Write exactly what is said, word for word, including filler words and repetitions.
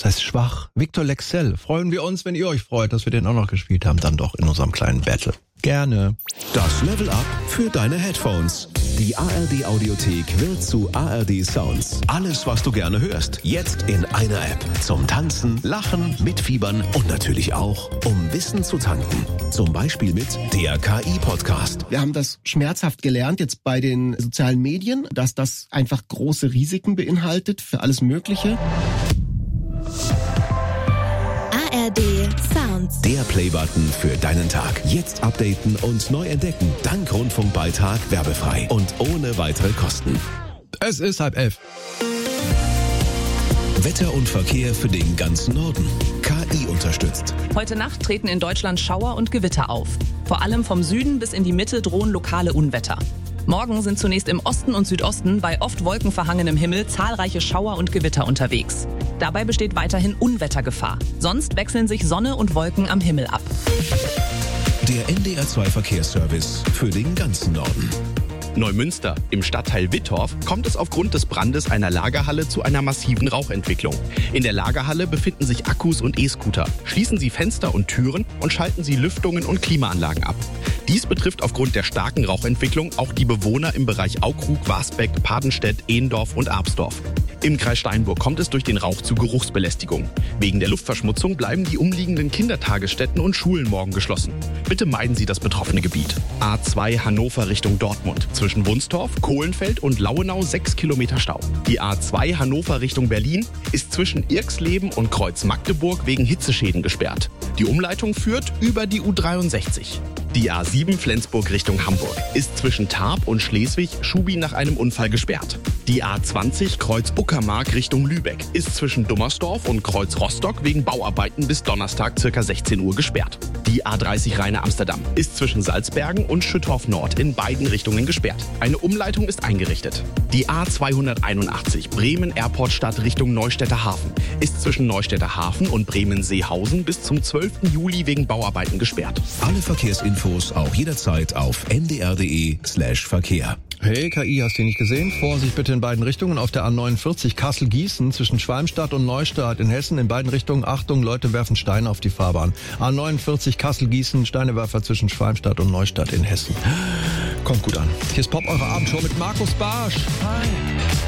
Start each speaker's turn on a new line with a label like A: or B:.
A: Das heißt schwach. Victor Lexell. Freuen wir uns, wenn ihr euch freut, dass wir den auch noch gespielt haben, dann doch in unserem kleinen Battle. Gerne.
B: Das Level Up für deine Headphones. Die A R D Audiothek wird zu A R D Sounds. Alles, was du gerne hörst, jetzt in einer App. Zum Tanzen, Lachen, Mitfiebern und natürlich auch, um Wissen zu tanken. Zum Beispiel mit der K I-Podcast.
C: Wir haben das schmerzhaft gelernt jetzt bei den sozialen Medien, dass das einfach große Risiken beinhaltet für alles Mögliche.
D: A R D Sounds.
B: Der Playbutton für deinen Tag. Jetzt updaten und neu entdecken. Dank Rundfunkbeitrag werbefrei und ohne weitere Kosten.
A: Es ist halb elf.
B: Wetter und Verkehr für den ganzen Norden. K I unterstützt.
E: Heute Nacht treten in Deutschland Schauer und Gewitter auf. Vor allem vom Süden bis in die Mitte drohen lokale Unwetter. Morgen sind zunächst im Osten und Südosten bei oft wolkenverhangenem Himmel zahlreiche Schauer und Gewitter unterwegs. Dabei besteht weiterhin Unwettergefahr. Sonst wechseln sich Sonne und Wolken am Himmel ab.
B: Der N D R zwei Verkehrsservice für den ganzen Norden.
F: Neumünster. Im Stadtteil Wittorf kommt es aufgrund des Brandes einer Lagerhalle zu einer massiven Rauchentwicklung. In der Lagerhalle befinden sich Akkus und E-Scooter. Schließen Sie Fenster und Türen und schalten Sie Lüftungen und Klimaanlagen ab. Dies betrifft aufgrund der starken Rauchentwicklung auch die Bewohner im Bereich Aukrug, Wasbeck, Padenstedt, Ehendorf und Arbsdorf. Im Kreis Steinburg kommt es durch den Rauch zu Geruchsbelästigung. Wegen der Luftverschmutzung bleiben die umliegenden Kindertagesstätten und Schulen morgen geschlossen. Bitte meiden Sie das betroffene Gebiet. A zwei Hannover Richtung Dortmund. Zwischen Wunstorf, Kohlenfeld und Lauenau sechs Kilometer Stau. Die A zwei Hannover Richtung Berlin ist zwischen Irksleben und Kreuz Magdeburg wegen Hitzeschäden gesperrt. Die Umleitung führt über die U dreiundsechzig. Die A sieben Flensburg Richtung Hamburg ist zwischen Tarp und Schleswig-Schubi nach einem Unfall gesperrt. Die A zwanzig Kreuz Uckermark Richtung Lübeck ist zwischen Dummersdorf und Kreuz Rostock wegen Bauarbeiten bis Donnerstag ca. sechzehn Uhr gesperrt. Die A dreißig Rheine Amsterdam ist zwischen Salzbergen und Schüttorf Nord in beiden Richtungen gesperrt. Eine Umleitung ist eingerichtet. Die A zweihunderteinundachtzig Bremen Airport Stadt Richtung Neustädter Hafen ist zwischen Neustädter Hafen und Bremen-Seehausen bis zum zwölften Juli wegen Bauarbeiten gesperrt.
B: Alle Verkehrsinfos auch jederzeit auf n d r punkt d e slash Verkehr.
A: Hey, K I, hast du nicht gesehen? Vorsicht bitte in beiden Richtungen auf der A neunundvierzig Kassel-Gießen zwischen Schwalmstadt und Neustadt in Hessen. In beiden Richtungen, Achtung, Leute werfen Steine auf die Fahrbahn. A neunundvierzig Kassel-Gießen, Steinewerfer zwischen Schwalmstadt und Neustadt in Hessen. Kommt gut an. Hier ist Pop, eure Abendshow mit Markus Barsch. Hi.